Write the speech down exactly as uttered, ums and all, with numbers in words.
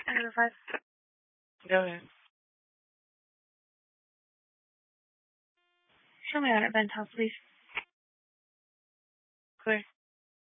Number five. Go ahead. Show me that at Ventas, please. Clear.